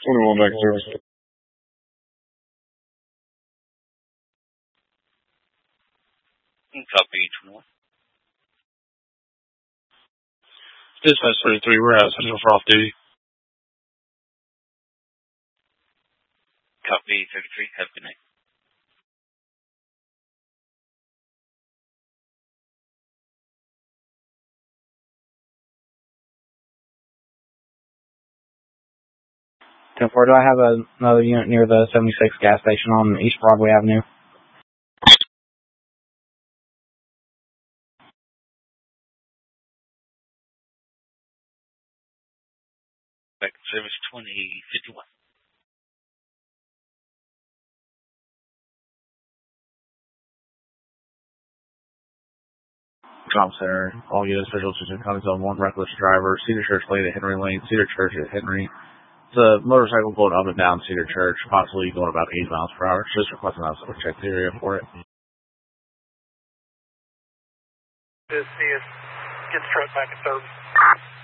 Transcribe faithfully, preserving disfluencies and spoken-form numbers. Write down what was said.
twenty-one back service. Copy, twenty-one. Dispatch thirty-three, we're out Central for off-duty. Copy, thirty-three, have a good night. ten four, do I have a, another unit near the seventy-six gas station on East Broadway Avenue? Back in service, twenty fifty-one. Com Center, all units visual to County Zone one, reckless driver, Cedar Church Lane at Henry Lane, Cedar Church at Henry. It's a motorcycle going up and down Cedar Church, possibly going about eighty miles per hour. Just requesting us to check the area for it. This is get the truck back in service.